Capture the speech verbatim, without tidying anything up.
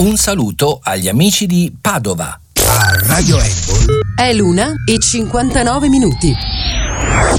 Un saluto agli amici di Padova. A Radio Apple è l'una e cinquantanove minuti.